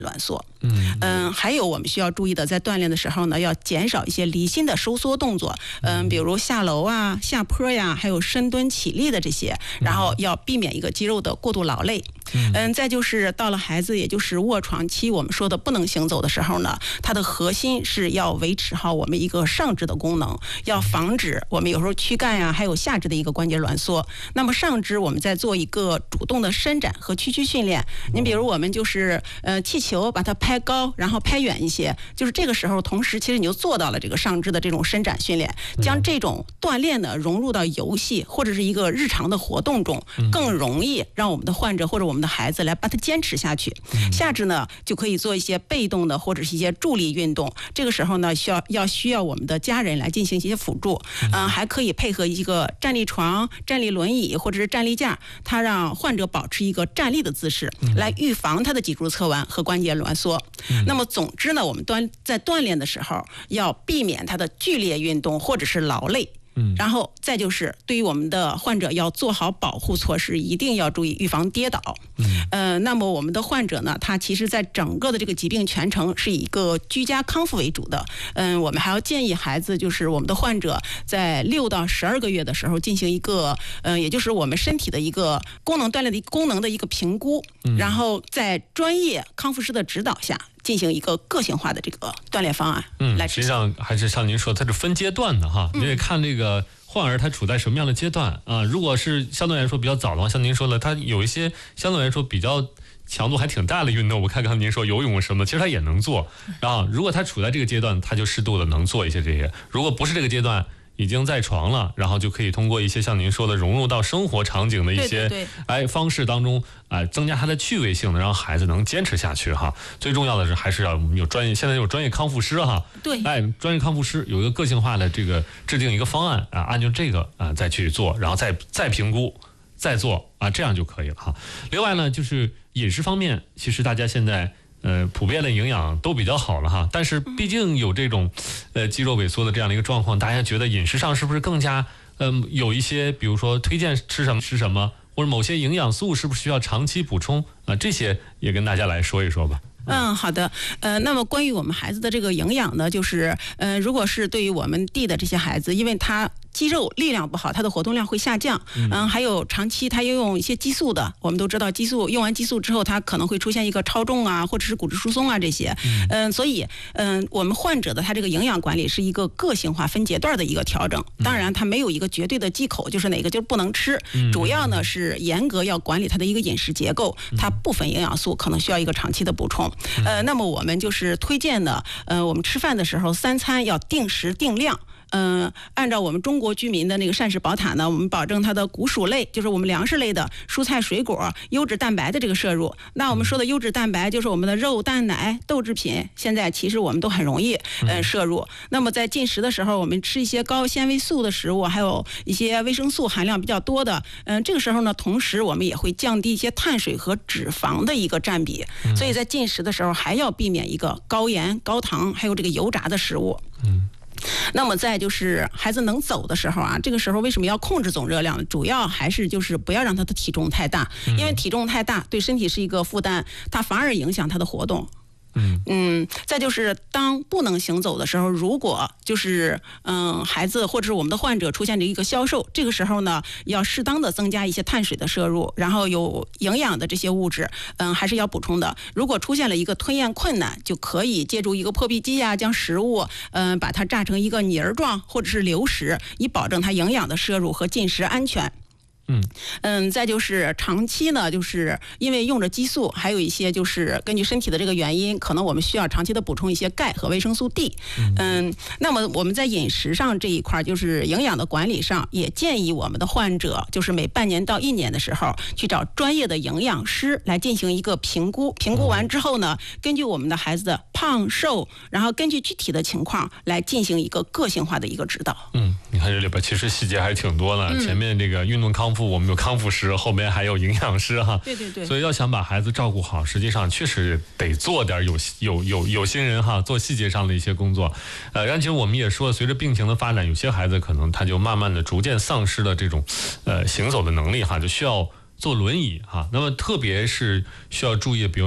挛缩。还有我们需要注意的，在锻炼的时候呢，要减少一些离心的收缩动作，比如下楼啊、下坡呀，还有深蹲、起立的这些，然后要避免一个肌肉的过度劳累。再就是到了孩子也就是卧床期，我们说的不能行走的时候呢，它的核心是要维持好我们一个上肢的功能，要防止我们有时候躯干呀还有下肢的一个关节挛缩。那么上肢我们在做一个主动的伸展和屈曲训练。你比如我们就是气球把它拍高，然后拍远一些，就是这个时候同时其实你就做到了这个上肢的这种伸展训练，将这种锻炼呢融入到游戏或者是一个日常的活动中，更容易让我们的患者或者我们的孩子来把它坚持下去。下肢呢就可以做一些被动的或者是一些助力运动，这个时候呢需要我们的家人来进行一些辅助。还可以配合一个站立床、站立轮椅或者是站立架，它让患者保持一个站立的姿势，来预防他的脊柱侧弯和关节挛缩。那么总之呢，我们在锻炼的时候要避免他的剧烈运动或者是劳累。然后再就是对于我们的患者要做好保护措施，一定要注意预防跌倒。那么我们的患者呢，他其实在整个的这个疾病全程是以一个居家康复为主的。我们还要建议孩子，就是我们的患者在6到12个月的时候进行一个也就是我们身体的一个功能锻炼的功能的一个评估，然后在专业康复师的指导下进行一个个性化的这个锻炼方案。 实际上还是像您说，它是分阶段的哈，你得看这个患儿他处在什么样的阶段啊。如果是相对来说比较早的话，像您说的，他有一些相对来说比较强度还挺大的运动，我看看您说游泳什么，其实他也能做。然后如果他处在这个阶段，他就适度的能做一些这些；如果不是这个阶段，已经在床了，然后就可以通过一些像您说的融入到生活场景的一些方式当中，增加他的趣味性的，让孩子能坚持下去哈。最重要的是还是要有专业，现在有专业康复师哈，专业康复师有一个个性化的这个制定一个方案按照这个再去做，然后再评估再做这样就可以了哈。另外呢，就是饮食方面，其实大家现在普遍的营养都比较好了哈，但是毕竟有这种肌肉萎缩的这样的一个状况，大家觉得饮食上是不是更加有一些，比如说推荐吃什么，或者某些营养素是不是需要长期补充这些也跟大家来说一说吧。 好的。那么关于我们孩子的这个营养呢，就是如果是对于我们地的这些孩子，因为他肌肉力量不好，它的活动量会下降。还有长期它又用一些激素的，我们都知道激素用完激素之后，它可能会出现一个超重啊，或者是骨质疏松啊这些。所以我们患者的他这个营养管理是一个个性化分阶段的一个调整。当然它没有一个绝对的忌口，就是哪个就不能吃。主要呢是严格要管理它的一个饮食结构，它部分营养素可能需要一个长期的补充。那么我们就是推荐的，我们吃饭的时候3餐要定时定量。按照我们中国居民的那个膳食宝塔呢，我们保证它的谷薯类，就是我们粮食类的蔬菜水果、优质蛋白的这个摄入。那我们说的优质蛋白就是我们的肉、蛋、奶、豆制品，现在其实我们都很容易摄入。那么在进食的时候，我们吃一些高纤维素的食物，还有一些维生素含量比较多的。这个时候呢，同时我们也会降低一些碳水和脂肪的一个占比。所以在进食的时候还要避免一个高盐、高糖还有这个油炸的食物。那么再就是孩子能走的时候这个时候为什么要控制总热量呢？主要还是就是不要让他的体重太大，因为体重太大对身体是一个负担，它反而影响他的活动。再就是当不能行走的时候，如果就是孩子或者是我们的患者出现了一个消瘦，这个时候呢要适当的增加一些碳水的摄入，然后有营养的这些物质还是要补充的。如果出现了一个吞咽困难，就可以借助一个破壁机将食物把它榨成一个泥儿状或者是流食，以保证它营养的摄入和进食安全。再就是长期呢，就是因为用着激素，还有一些就是根据身体的这个原因，可能我们需要长期的补充一些钙和维生素 D。那么我们在饮食上这一块，就是营养的管理上，也建议我们的患者就是每半年到1年的时候去找专业的营养师来进行一个评估。评估完之后呢，根据我们的孩子的胖瘦，然后根据具体的情况来进行一个个性化的一个指导。 你看这里边其实细节还挺多的。前面这个运动康复我们有康复师，后面还有营养师哈。 对。 所以要想把孩子照顾好，实际上确实得做点有心人哈，做细节上的一些工作。其实我们也说，随着病情的发展，有些孩子可能他就慢慢的逐渐丧失了这种行走的能力哈，就需要坐轮椅哈。那么特别是需要注意，比如